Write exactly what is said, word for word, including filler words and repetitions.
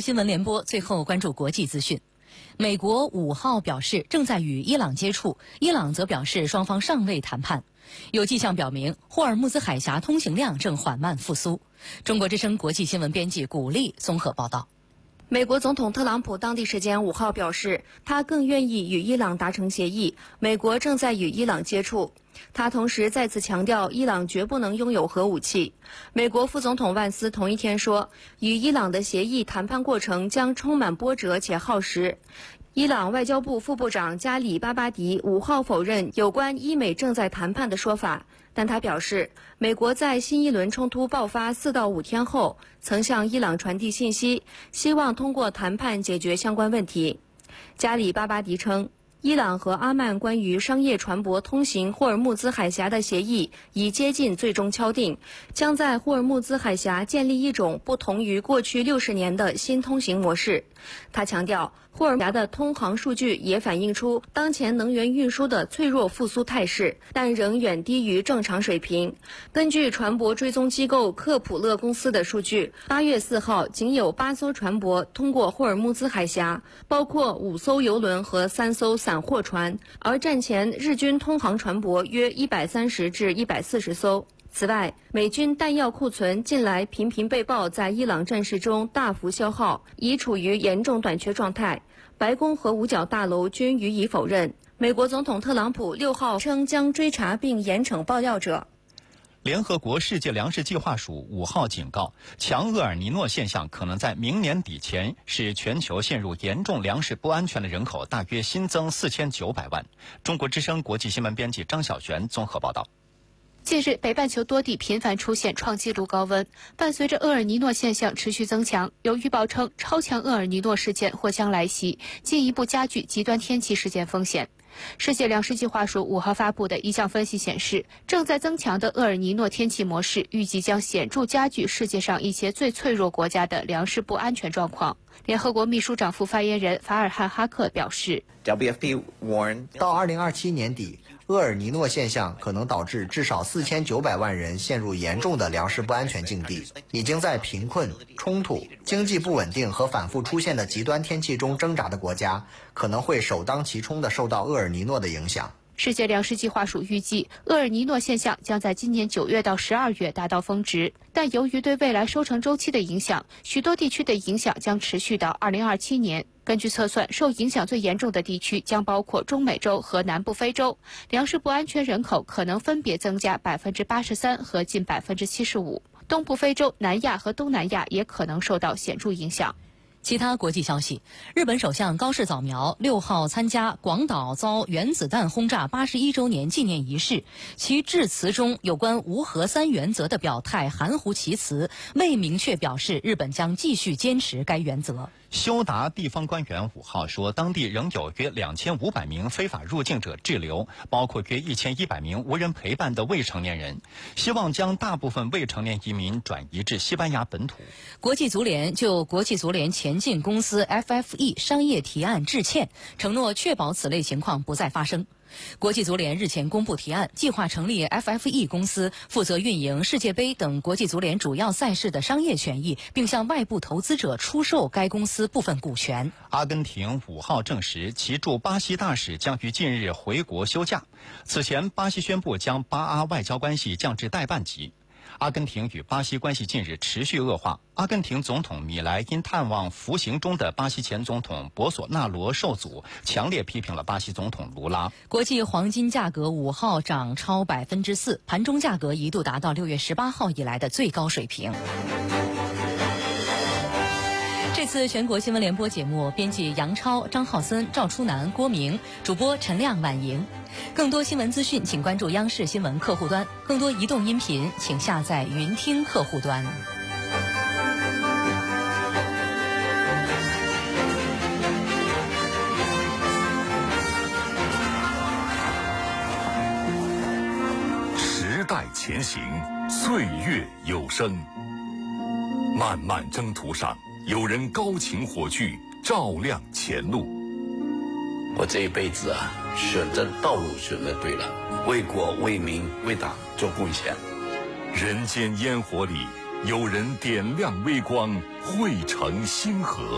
新闻联播最后关注国际资讯。美国五号表示正在与伊朗接触，伊朗则表示双方尚未谈判。有迹象表明，霍尔木兹海峡通行量正缓慢复苏。中国之声国际新闻编辑古丽综合报道。 美国总统特朗普当地时间五号表示，他更愿意与伊朗达成协议，美国正在与伊朗接触。他同时再次强调，伊朗绝不能拥有核武器。美国副总统万斯同一天说，与伊朗的协议谈判过程将充满波折且耗时。伊朗外交部副部长加里巴巴迪五号否认有关伊美正在谈判的说法，但他表示，美国在新一轮冲突爆发四到五天后，曾向伊朗传递信息，希望通过谈判解决相关问题。加里巴巴迪称，伊朗和阿曼关于商业船舶通行霍尔木兹海峡的协议已接近最终敲定，将在霍尔木兹海峡建立一种不同于过去六十年的新通行模式。他强调，霍尔木兹海峡的通航数据也反映出当前能源运输的脆弱复苏态势，但仍远低于正常水平。根据船舶追踪机构克普勒公司的数据，八月四号仅有八艘船舶通过霍尔木兹海峡，包括五艘邮轮和三艘散货船，而战前日均通航船舶约一百三十至一百四十艘。此外，美军弹药库存近来频频被曝在伊朗战事中大幅消耗，已处于严重短缺状态。白宫和五角大楼均予以否认。美国总统特朗普六号称将追查并严惩爆料者。 联合国世界粮食计划署五号警告，强厄尔尼诺现象可能在明年底前使全球陷入严重粮食不安全的人口大约新增四千九百万。中国之声国际新闻编辑张小璇综合报道。 近日，北半球多地频繁出现创纪录高温，伴随着厄尔尼诺现象持续增强，有预报称超强厄尔尼诺事件或将来袭，进一步加剧极端天气事件风险。世界粮食计划署五号发布的一项分析显示，正在增强的厄尔尼诺天气模式预计将显著加剧世界上一些最脆弱国家的粮食不安全状况。联合国秘书长副发言人法尔汉哈克表示， 到二零二七年底，厄尔尼诺现象可能导致至少四千九百万人陷入严重的粮食不安全境地。已经在贫困、冲突、经济不稳定和反复出现的极端天气中挣扎的国家，可能会首当其冲地受到厄尔尼诺的影响。 世界粮食计划署预计，厄尔尼诺现象将在今年九月到十二月达到峰值，但由于对未来收成周期的影响，许多地区的影响将持续到二零二七年。根据测算，受影响最严重的地区将包括中美洲和南部非洲，粮食不安全人口可能分别增加百分之八十三和近百分之七十五。东部非洲、南亚和东南亚也可能受到显著影响。 其他国际消息，日本首相高市早苗六号参加广岛遭原子弹轰炸八十一周年纪念仪式，其致辞中有关无核三原则的表态含糊其辞，未明确表示日本将继续坚持该原则。 休达地方官员五号说，当地仍有约两千五百名非法入境者滞留，包括约一千一百名无人陪伴的未成年人，希望将大部分未成年移民转移至西班牙本土。 国际足联就国际足联前进公司 F F E 商业提案致歉，承诺确保此类情况不再发生。国际足联日前公布提案，计划成立 F F E 公司，负责运营世界杯等国际足联主要赛事的商业权益，并向外部投资者出售该公司部分股权。 阿根廷五号证实，其驻巴西大使将于近日回国休假。此前，巴西宣布将巴阿外交关系降至代办级。阿根廷与巴西关系近日持续恶化。阿根廷总统米莱因探望服刑中的巴西前总统博索纳罗受阻，强烈批评了巴西总统卢拉。 国际黄金价格五号涨超百分之四，盘中价格一度达到六月十八号以来的最高水平。这次全国新闻联播节目，编辑杨超、张浩森、赵初南、郭明，主播陈亮、婉莹。更多新闻资讯，请关注央视新闻客户端；更多移动音频，请下载云听客户端。 时代前行，岁月有声。漫漫征途上，有人高擎火炬，照亮前路。 我这一辈子啊，选择道路选择对了，为国为民为党做贡献。 人间烟火里，有人点亮微光，汇成星河。